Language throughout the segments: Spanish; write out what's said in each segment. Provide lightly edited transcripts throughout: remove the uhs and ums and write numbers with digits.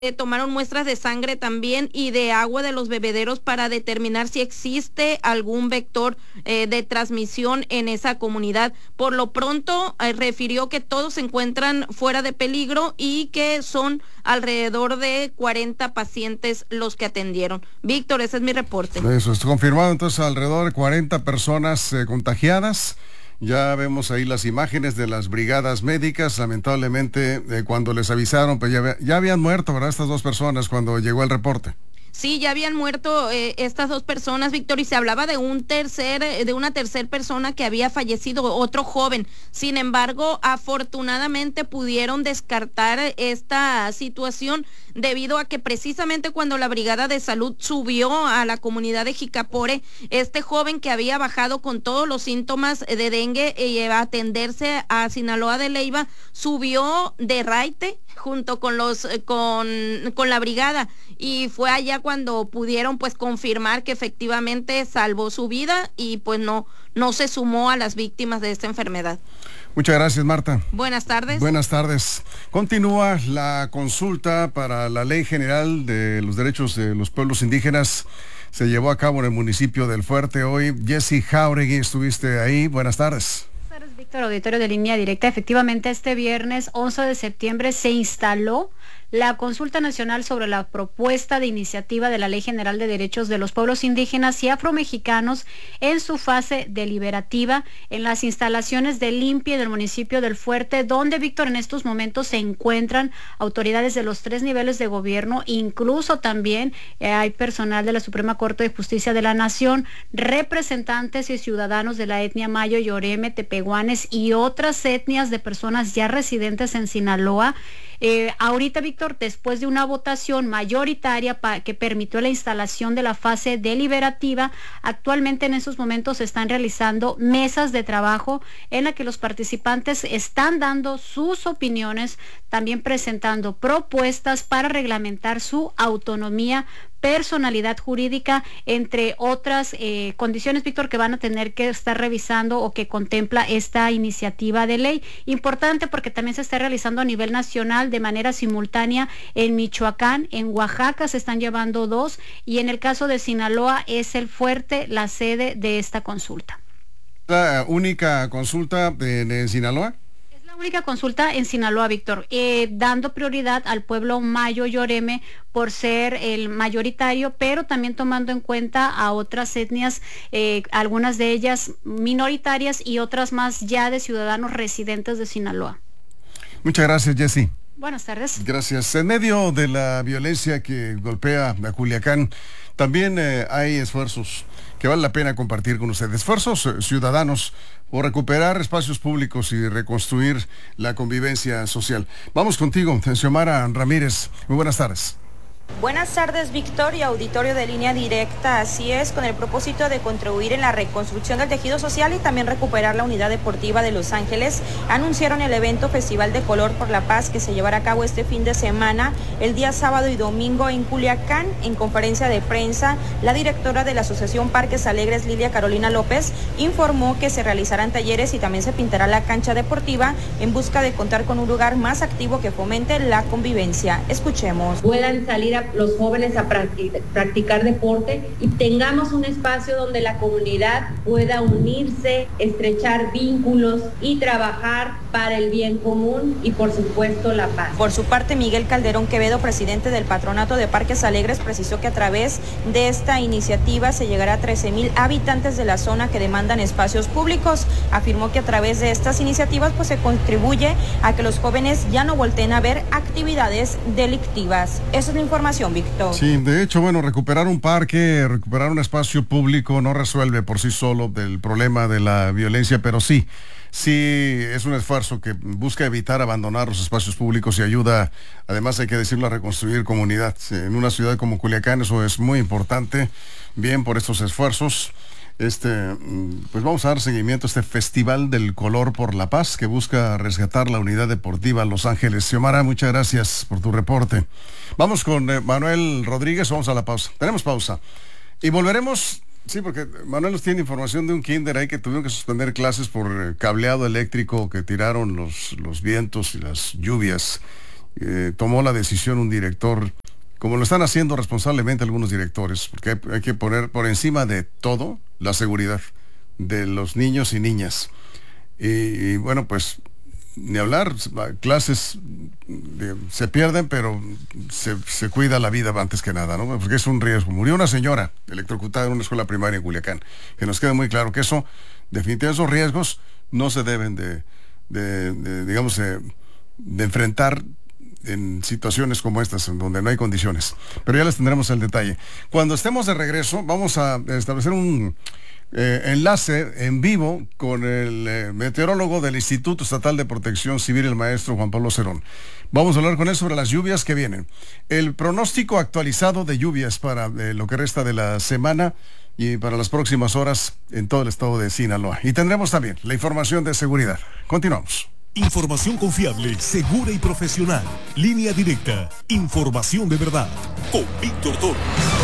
Tomaron muestras de sangre también y de agua de los bebederos para determinar si existe algún vector de transmisión en esa comunidad. Por lo pronto, refirió que todos se encuentran fuera de peligro y que son alrededor de 40 pacientes los que atendieron. Víctor, ese es mi reporte. Eso está confirmado, entonces alrededor de 40 personas contagiadas. Ya vemos ahí las imágenes de las brigadas médicas. Lamentablemente, cuando les avisaron, pues ya habían muerto, ¿verdad? Estas dos personas cuando llegó el reporte. Sí, ya habían muerto estas dos personas, Víctor, y se hablaba de una tercera persona que había fallecido, otro joven. Sin embargo, afortunadamente pudieron descartar esta situación debido a que precisamente cuando la Brigada de Salud subió a la comunidad de Jicapore, este joven que había bajado con todos los síntomas de dengue a atenderse a Sinaloa de Leyva, subió de raite junto con la brigada, y fue allá cuando pudieron pues confirmar que efectivamente salvó su vida y pues no se sumó a las víctimas de esta enfermedad. Muchas gracias, Marta. Buenas tardes. Buenas tardes. Continúa la consulta para la Ley General de los Derechos de los Pueblos Indígenas. Se llevó a cabo en el municipio del Fuerte hoy. Jessy Jauregui, estuviste ahí. Buenas tardes. Víctor, auditorio de Línea Directa. Efectivamente, este viernes 11 de septiembre se instaló la consulta nacional sobre la propuesta de iniciativa de la Ley General de Derechos de los Pueblos Indígenas y Afromexicanos en su fase deliberativa en las instalaciones del INPI del municipio del Fuerte, donde, Víctor, en estos momentos se encuentran autoridades de los 3 niveles de gobierno, incluso también hay personal de la Suprema Corte de Justicia de la Nación, representantes y ciudadanos de la etnia Mayo, Yoreme, Tepehuanes y otras etnias de personas ya residentes en Sinaloa. Ahorita, Víctor, después de una votación mayoritaria que permitió la instalación de la fase deliberativa, actualmente en esos momentos se están realizando mesas de trabajo en la que los participantes están dando sus opiniones, también presentando propuestas para reglamentar su autonomía, personalidad jurídica, entre otras condiciones, Víctor, que van a tener que estar revisando o que contempla esta iniciativa de ley. Importante porque también se está realizando a nivel nacional de manera simultánea en Michoacán, en Oaxaca se están llevando 2 y en el caso de Sinaloa es el Fuerte la sede de esta consulta. ¿La única consulta en Sinaloa? Única consulta en Sinaloa, Víctor, dando prioridad al pueblo Mayo Yoreme por ser el mayoritario, pero también tomando en cuenta a otras etnias, algunas de ellas minoritarias y otras más ya de ciudadanos residentes de Sinaloa. Muchas gracias, Jessy. Buenas tardes. Gracias. En medio de la violencia que golpea a Culiacán, también hay esfuerzos que vale la pena compartir con ustedes. Esfuerzos ciudadanos por recuperar espacios públicos y reconstruir la convivencia social. Vamos contigo, Xiomara Ramírez. Muy buenas tardes. Buenas tardes, Víctor, y auditorio de Línea Directa. Así es, con el propósito de contribuir en la reconstrucción del tejido social y también recuperar la unidad deportiva de Los Ángeles, anunciaron el evento Festival de Color por la Paz que se llevará a cabo este fin de semana, el día sábado y domingo en Culiacán. En conferencia de prensa, la directora de la Asociación Parques Alegres, Lilia Carolina López, informó que se realizarán talleres y también se pintará la cancha deportiva en busca de contar con un lugar más activo que fomente la convivencia. Escuchemos. Puedan salir a los jóvenes a practicar deporte y tengamos un espacio donde la comunidad pueda unirse, estrechar vínculos y trabajar para el bien común y, por supuesto, la paz. Por su parte, Miguel Calderón Quevedo, presidente del Patronato de Parques Alegres, precisó que a través de esta iniciativa se llegará a 13,000 habitantes de la zona que demandan espacios públicos. Afirmó que a través de estas iniciativas pues se contribuye a que los jóvenes ya no volteen a ver actividades delictivas. Esa es la información, Víctor. Sí, de hecho, bueno, recuperar un parque, recuperar un espacio público no resuelve por sí solo del problema de la violencia, pero sí es un esfuerzo que busca evitar abandonar los espacios públicos y ayuda, además hay que decirlo, a reconstruir comunidad. En una ciudad como Culiacán eso es muy importante. Bien por estos esfuerzos. Pues vamos a dar seguimiento a este Festival del Color por la Paz que busca rescatar la unidad deportiva Los Ángeles. Xiomara, muchas gracias por tu reporte. Vamos con Manuel Rodríguez, vamos a la pausa. Tenemos pausa. Y volveremos, sí, porque Manuel nos tiene información de un kinder ahí que tuvieron que suspender clases por cableado eléctrico que tiraron los vientos y las lluvias. tomó la decisión un director, como lo están haciendo responsablemente algunos directores, porque hay que poner por encima de todo la seguridad de los niños y niñas. Y bueno, pues ni hablar, clases se pierden, pero se cuida la vida antes que nada, ¿no? Porque es un riesgo. Murió una señora electrocutada en una escuela primaria en Culiacán, que nos queda muy claro que eso, definitivamente esos riesgos no se deben de enfrentar en situaciones como estas, en donde no hay condiciones. Pero ya les tendremos el detalle. Cuando estemos de regreso, vamos a establecer un enlace en vivo con el meteorólogo del Instituto Estatal de Protección Civil, el maestro Juan Pablo Cerón. Vamos a hablar con él sobre las lluvias que vienen. El pronóstico actualizado de lluvias para lo que resta de la semana y para las próximas horas en todo el estado de Sinaloa. Y tendremos también la información de seguridad. Continuamos. Información confiable, segura y profesional. Línea Directa. Información de verdad. Con Víctor Toro.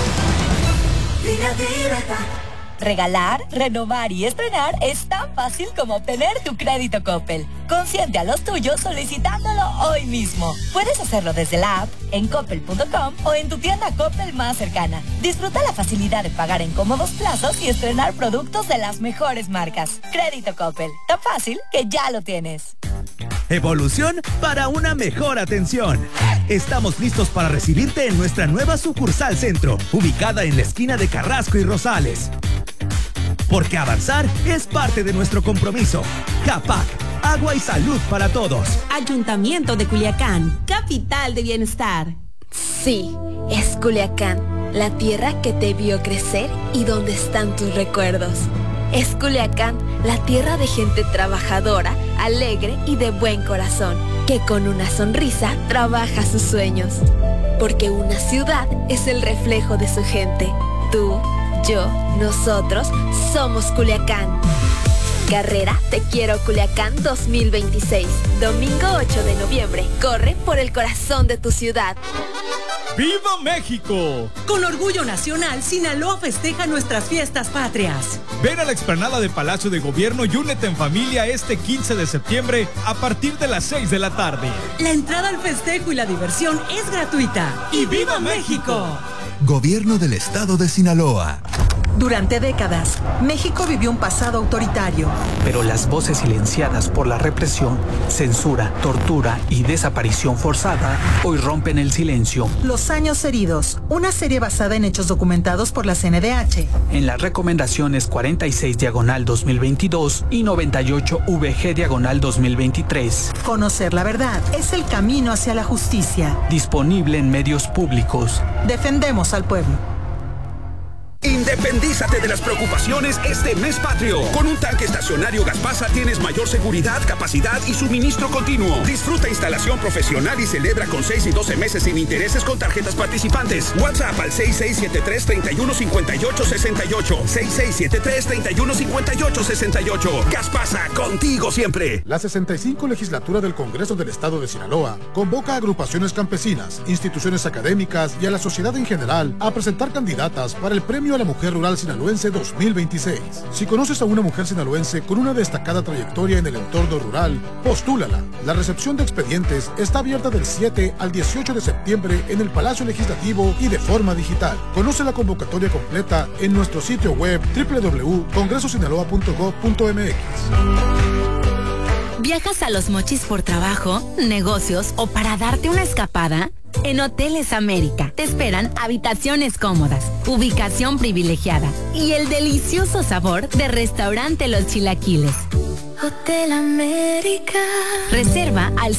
Línea Directa. Regalar, renovar y estrenar es tan fácil como obtener tu crédito Coppel. Consiente a los tuyos solicitándolo hoy mismo. Puedes hacerlo desde la app, en coppel.com o en tu tienda Coppel más cercana. Disfruta la facilidad de pagar en cómodos plazos y estrenar productos de las mejores marcas. Crédito Coppel, tan fácil que ya lo tienes. Evolución para una mejor atención. Estamos listos para recibirte en nuestra nueva sucursal Centro, ubicada en la esquina de Carrasco y Rosales. Porque avanzar es parte de nuestro compromiso. CAPAC, agua y salud para todos. Ayuntamiento de Culiacán, capital de bienestar. Sí, es Culiacán, la tierra que te vio crecer y donde están tus recuerdos. Es Culiacán, la tierra de gente trabajadora, alegre y de buen corazón, que con una sonrisa trabaja sus sueños. Porque una ciudad es el reflejo de su gente. Tú, yo, nosotros somos Culiacán. Carrera Te Quiero Culiacán 2026. Domingo 8 de noviembre. Corre por el corazón de tu ciudad. ¡Viva México! Con orgullo nacional, Sinaloa festeja nuestras fiestas patrias. Ven a la explanada de Palacio de Gobierno y únete en familia este 15 de septiembre a partir de las 6 de la tarde. La entrada al festejo y la diversión es gratuita. ¡Y viva México! Gobierno del Estado de Sinaloa. Durante décadas, México vivió un pasado autoritario. Pero las voces silenciadas por la represión, censura, tortura y desaparición forzada hoy rompen el silencio. Los años heridos, una serie basada en hechos documentados por la CNDH. En las recomendaciones 46/2022 y 98/VG/2023. Conocer la verdad es el camino hacia la justicia. Disponible en medios públicos. Defendemos al pueblo. Independízate de las preocupaciones este mes patrio. Con un tanque estacionario Gaspasa tienes mayor seguridad, capacidad y suministro continuo. Disfruta instalación profesional y celebra con 6 y 12 meses sin intereses con tarjetas participantes. WhatsApp al 6673-315868. 6673-315868. Gaspasa, contigo siempre. La 65 legislatura del Congreso del Estado de Sinaloa convoca a agrupaciones campesinas, instituciones académicas y a la sociedad en general a presentar candidatas para el Premio a la Mujer Rural Sinaloense 2026. Si conoces a una mujer sinaloense con una destacada trayectoria en el entorno rural, postúlala. La recepción de expedientes está abierta del 7 al 18 de septiembre en el Palacio Legislativo y de forma digital. Conoce la convocatoria completa en nuestro sitio web www.congresosinaloa.gov.mx. ¿Viajas a Los Mochis por trabajo, negocios o para darte una escapada? En Hoteles América te esperan habitaciones cómodas, ubicación privilegiada y el delicioso sabor de restaurante Los Chilaquiles. Hotel América. Reserva al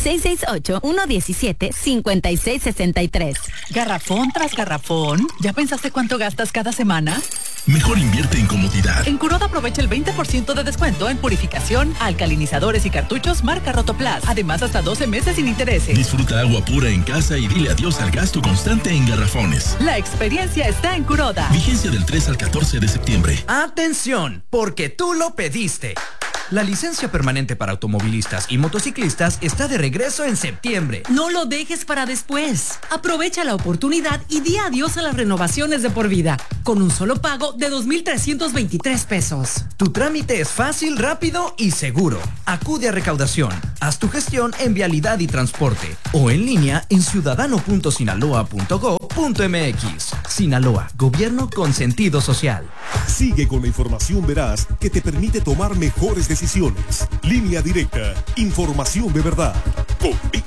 668-117-5663. Garrafón tras garrafón. ¿Ya pensaste cuánto gastas cada semana? Mejor invierte en comodidad. En Curoda aprovecha el 20% de descuento en purificación, alcalinizadores y cartuchos marca Rotoplas. Además, hasta 12 meses sin intereses. Disfruta agua pura en casa y dile adiós al gasto constante en garrafones. La experiencia está en Curoda. Vigencia del 3 al 14 de septiembre. ¡Atención! Porque tú lo pediste. La licencia permanente para automovilistas y motociclistas está de regreso en septiembre. No lo dejes para después. Aprovecha la oportunidad y di adiós a las renovaciones de por vida, con un solo pago de 2,323 pesos. Tu trámite es fácil, rápido y seguro. Acude a recaudación. Haz tu gestión en Vialidad y Transporte o en línea en ciudadano.sinaloa.go.mx. Sinaloa, gobierno con sentido social. Sigue con la información veraz que te permite tomar mejores decisiones. Línea Directa, información de verdad. Con Víctor